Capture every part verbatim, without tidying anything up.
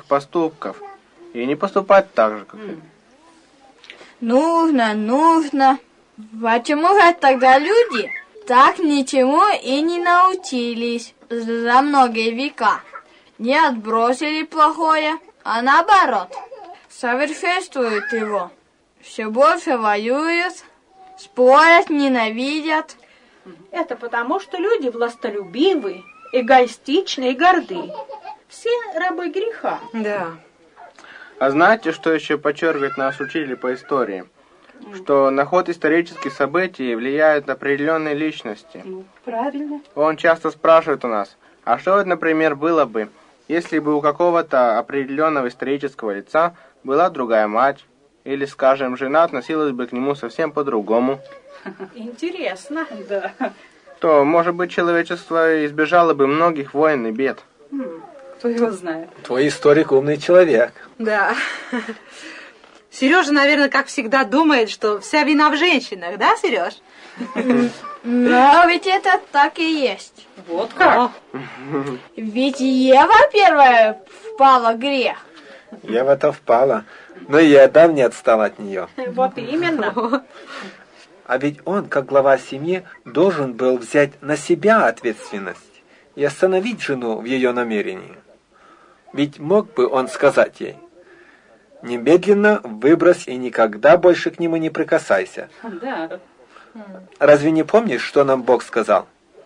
поступков и не поступать так же, как mm. Нужно, нужно. Почему же тогда люди так ничему и не научились за многие века? Не отбросили плохое, а наоборот, совершенствуют его. Все больше воюют, спорят, ненавидят. Это потому, что люди властолюбивы, эгоистичны и горды. Все рабы греха. Да. А знаете, что еще подчеркивает наш учитель по истории? Что на ход исторических событий влияют определенные личности. Ну, правильно. Он часто спрашивает у нас, а что, например, было бы, если бы у какого-то определенного исторического лица была другая мать, или, скажем, жена относилась бы к нему совсем по-другому? Интересно, да. То, может быть, человечество избежало бы многих войн и бед. Кто его знает? Твой историк умный человек. Да. Сережа, наверное, как всегда думает, что вся вина в женщинах, да, Сереж? Но ведь это так и есть. Вот как? Ведь Ева первая впала в грех. Ева-то впала, но и Адам не отстал от нее. Вот именно. А ведь он, как глава семьи, должен был взять на себя ответственность и остановить жену в ее намерении. Ведь мог бы он сказать ей: немедленно выбрось и никогда больше к нему не прикасайся. Да. Разве не помнишь, что нам Бог сказал?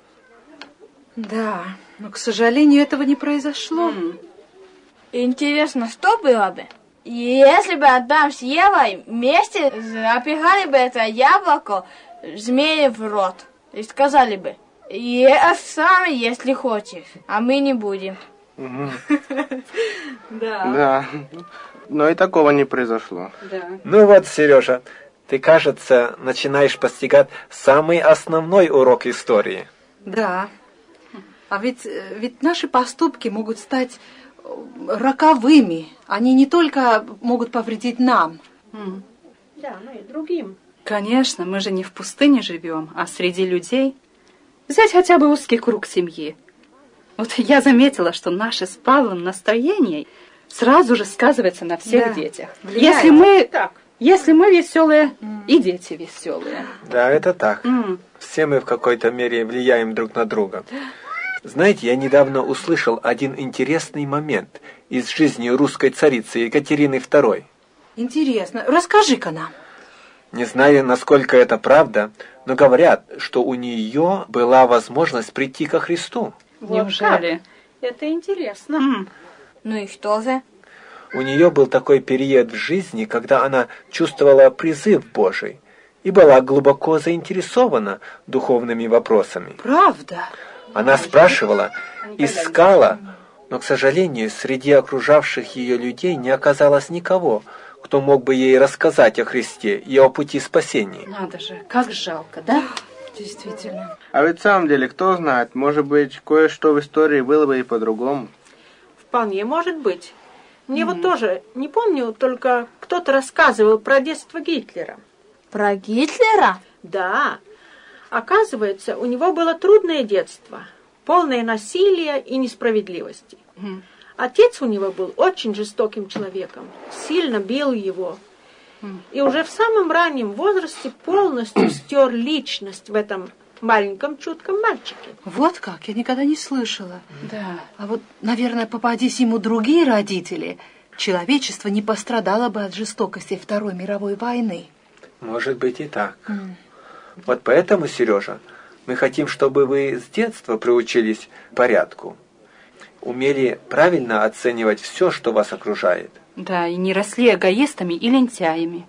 Да, но, к сожалению, этого не произошло. Mm. Интересно, что было бы, если бы Адам с Евой вместе запихали бы это яблоко змеи в рот и сказали бы: ешь сам, если хочешь, а мы не будем. Да. Да. Но и такого не произошло. Да. Ну вот, Сережа, ты, кажется, начинаешь постигать самый основной урок истории. Да. А ведь, ведь наши поступки могут стать роковыми. Они не только могут повредить нам. Да, но и другим. Конечно, мы же не в пустыне живем, а среди людей. Взять хотя бы узкий круг семьи. Вот я заметила, что наше с Павлом настроение сразу же сказывается на всех Да. детях. Влияет. Если мы, Так. если мы веселые, mm. и дети веселые. Да, это так. Mm. Все мы в какой-то мере влияем друг на друга. Знаете, я недавно услышал один интересный момент из жизни русской царицы Екатерины второй. Интересно. Расскажи-ка нам. Не знаю, насколько это правда, но говорят, что у нее была возможность прийти ко Христу. Вот Неужели? как? Это интересно. Mm. Ну и что же? У нее был такой период в жизни, когда она чувствовала призыв Божий и была глубоко заинтересована духовными вопросами. Правда? Она спрашивала, искала, но, к сожалению, среди окружавших ее людей не оказалось никого, кто мог бы ей рассказать о Христе и о пути спасения. Надо же, как жалко, да? Действительно. А ведь в самом деле, кто знает, может быть, кое-что в истории было бы и по-другому. Вполне может быть. Мне mm-hmm. вот тоже, не помню, только кто-то рассказывал про детство Гитлера. Про Гитлера? Да. Оказывается, у него было трудное детство, полное насилия и несправедливости. Mm. Отец у него был очень жестоким человеком, сильно бил его. Mm. И уже в самом раннем возрасте полностью стер личность в этом маленьком чутком мальчике. Вот как, я никогда не слышала. Да. А вот, наверное, попадись ему другие родители, человечество не пострадало бы от жестокости Второй мировой войны. Может быть и так. Mm. Вот поэтому, Сережа, мы хотим, чтобы вы с детства приучились к порядку, умели правильно оценивать все, что вас окружает. Да, и не росли эгоистами и лентяями.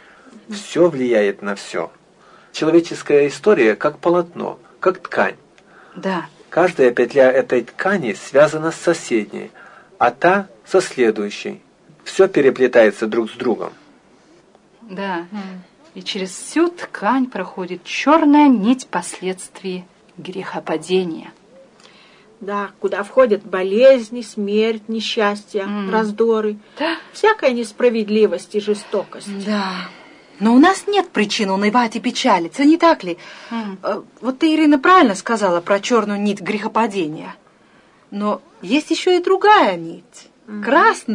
Все влияет на все. Человеческая история как полотно, как ткань. Да. Каждая петля этой ткани связана с соседней, а та со следующей. Все переплетается друг с другом. Да. И через всю ткань проходит черная нить последствий грехопадения. Да, куда входят болезни, смерть, несчастья, mm. раздоры, да. всякая несправедливость и жестокость. Да. Но у нас нет причин унывать и печалиться, не так ли? Mm. Вот ты, Ирина, правильно сказала про черную нить грехопадения. Но есть еще и другая нить, mm. красная.